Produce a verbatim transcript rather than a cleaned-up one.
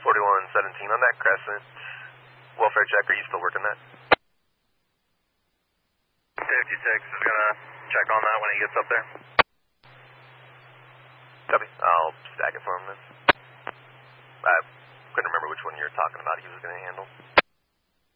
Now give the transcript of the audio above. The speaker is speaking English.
forty-one seventeen on that Crescent. Welfare check, are you still working that? fifty-six is going to check on that when he gets up there. Copy. I'll stack it for him then. I couldn't remember which one you were talking about he was going to handle.